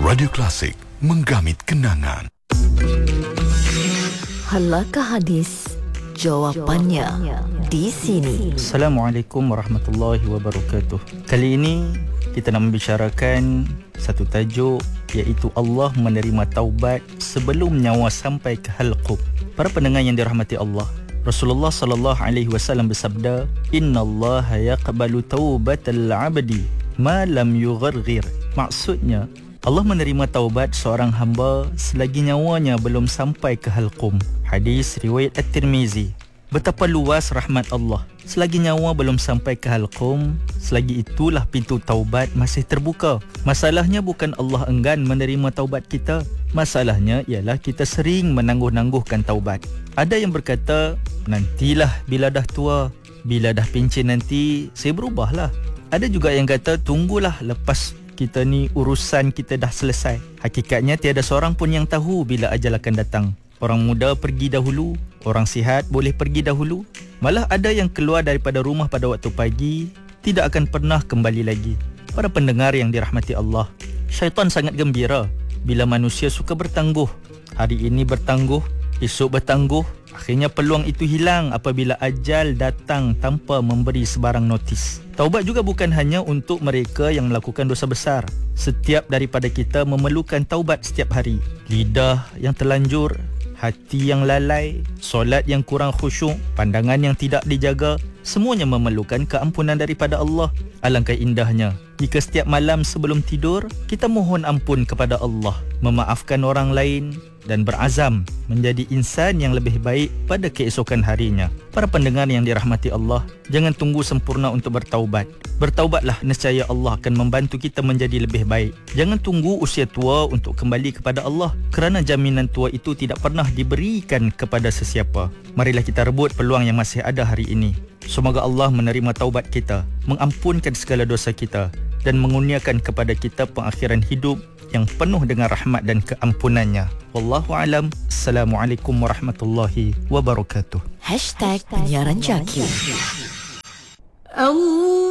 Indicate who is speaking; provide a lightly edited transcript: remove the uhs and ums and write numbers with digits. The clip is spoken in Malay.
Speaker 1: Radio Klasik, menggamit kenangan.
Speaker 2: Halakah hadis? Jawapannya di sini.
Speaker 3: Assalamualaikum warahmatullahi wabarakatuh. Kali ini kita nak membicarakan satu tajuk, iaitu Allah menerima taubat sebelum nyawa sampai ke halqum. Para pendengar yang dirahmati Allah, Rasulullah sallallahu alaihi wasallam bersabda, "Innallaha yaqbalu taubatal 'abdi ma lam yugharghir." Maksudnya, Allah menerima taubat seorang hamba selagi nyawanya belum sampai ke halqum. Hadis riwayat At-Tirmizi. Betapa luas rahmat Allah. Selagi nyawa belum sampai ke halqum, selagi itulah pintu taubat masih terbuka. Masalahnya bukan Allah enggan menerima taubat kita. Masalahnya ialah kita sering menangguh-nangguhkan taubat. Ada yang berkata, nantilah bila dah tua, bila dah pencen nanti saya berubahlah. Ada juga yang kata, tunggulah lepas kita ni urusan kita dah selesai. Hakikatnya tiada seorang pun yang tahu bila ajal akan datang. Orang muda pergi dahulu, orang sihat boleh pergi dahulu. Malah ada yang keluar daripada rumah pada waktu pagi, tidak akan pernah kembali lagi. Para pendengar yang dirahmati Allah, syaitan sangat gembira bila manusia suka bertangguh. Hari ini bertangguh, esok bertangguh. Akhirnya peluang itu hilang apabila ajal datang tanpa memberi sebarang notis. Taubat juga bukan hanya untuk mereka yang melakukan dosa besar. Setiap daripada kita memerlukan taubat setiap hari. Lidah yang terlanjur, hati yang lalai, solat yang kurang khusyuk, pandangan yang tidak dijaga, semuanya memerlukan keampunan daripada Allah. Alangkah indahnya jika setiap malam sebelum tidur kita mohon ampun kepada Allah, memaafkan orang lain dan berazam menjadi insan yang lebih baik pada keesokan harinya. Para pendengar yang dirahmati Allah, jangan tunggu sempurna untuk bertaubat. Bertaubatlah, nescaya Allah akan membantu kita menjadi lebih baik. Jangan tunggu usia tua untuk kembali kepada Allah, kerana jaminan tua itu tidak pernah diberikan kepada sesiapa. Marilah kita rebut peluang yang masih ada hari ini. Semoga Allah menerima taubat kita, mengampunkan segala dosa kita dan mengurniakan kepada kita pengakhiran hidup yang penuh dengan rahmat dan keampunannya. Wallahu alam. Assalamualaikum warahmatullahi wabarakatuh.
Speaker 2: #penyiaran Jaki.
Speaker 4: Allah